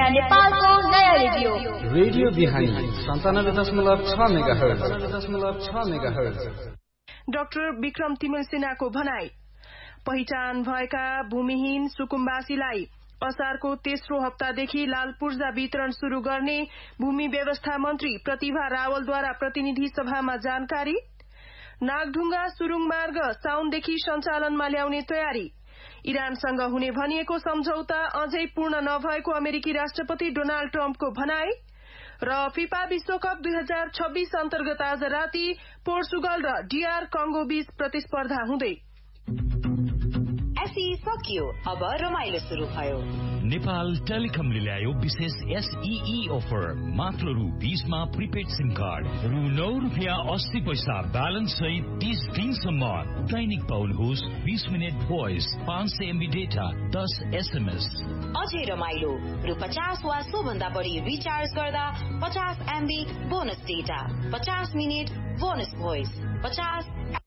नयाँ नेपालको नयाँ रेडियो रेडियो बिहानी 97.6 मेगाहर्ज। डाक्टर विक्रम तिमल सिन्हाको भनाई, पहिचान भएका भूमिहीन सुकुम्बासीलाई असारको तेस्रो हप्तादेखि लाल पूर्जा वितरण शुरू गर्ने भूमि व्यवस्था मन्त्री प्रतिभा रावलद्वारा प्रतिनिधि सभामा जानकारी। नागढुङ्गा सुरुङ मार्ग साउनदेखि सञ्चालनमा ल्याउने तयारी। इरानसँग हुने भनिएको सम्झौता अझै पूर्ण नभएको अमेरिकी राष्ट्रपति डोनाल्ड ट्रम्पको भनाई। र फिफा विश्वकप 2026 अन्तर्गत आज राति पोर्चुगल र डीआर कङ्गो बीच प्रतिस्पर्धा हुँदै। एसई सकियो, अब रमाइलो शुरू भयो। नेपाल टेलिकमले ल्यायो विशेष एसईई अफर। मात्र रु 20 मा प्रिपेड सिम कार्ड, रु 9.80 ब्यालेन्स सहित 30 दिनसम्म। दैनिक पाउनुहोस् 20 minute voice, 500 MB data, 10 SMS। अझै रमाइलो, रु 50 वा सोभन्दा बढी रिचार्ज गर्दा 50 MB bonus data, 50 minute bonus voice, 50